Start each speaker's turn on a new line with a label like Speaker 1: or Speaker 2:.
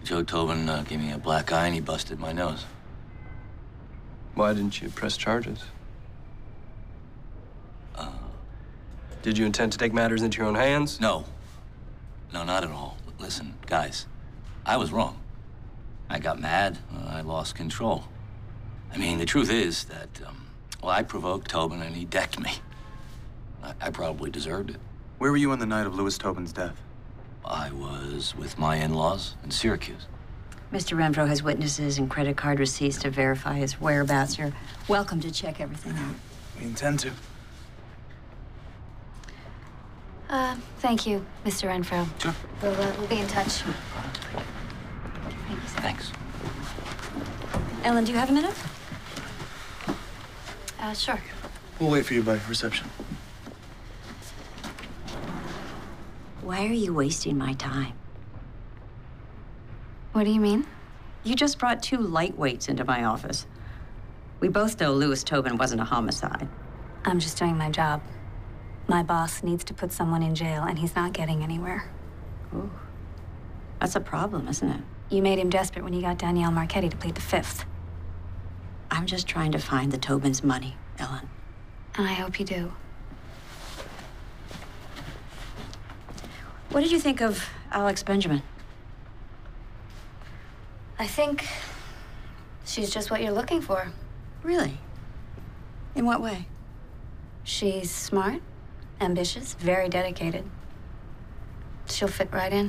Speaker 1: Joe Tobin gave me a black eye and he busted my nose.
Speaker 2: Why didn't you press charges? Did you intend to take matters into your own hands?
Speaker 1: No. No, not at all. Listen, guys, I was wrong. I got mad. I lost control. I mean, the truth is that, well, I provoked Tobin and he decked me. I probably deserved it.
Speaker 3: Where were you on the night of Louis Tobin's death?
Speaker 1: I was with my in-laws in Syracuse.
Speaker 4: Mr. Renfro has witnesses and credit card receipts to verify his whereabouts. You're welcome to check everything out.
Speaker 3: We intend to.
Speaker 5: Thank you, Mr. Renfro.
Speaker 1: Sure.
Speaker 5: We'll be in touch. Thank you, sir.
Speaker 1: Thanks.
Speaker 4: Ellen, do you have a minute?
Speaker 5: Sure.
Speaker 3: We'll wait for you by reception.
Speaker 4: Why are you wasting my time?
Speaker 5: What do you mean?
Speaker 4: You just brought two lightweights into my office. We both know Louis Tobin wasn't a homicide.
Speaker 5: I'm just doing my job. My boss needs to put someone in jail, and he's not getting anywhere.
Speaker 4: Ooh. That's a problem, isn't it?
Speaker 5: You made him desperate when you got Danielle Marchetti to plead the Fifth.
Speaker 4: I'm just trying to find the Tobin's money, Ellen.
Speaker 5: And I hope you do.
Speaker 4: What did you think of Alex Benjamin?
Speaker 5: I think she's just what you're looking for.
Speaker 4: Really? In what way?
Speaker 5: She's smart, ambitious, very dedicated. She'll fit right in.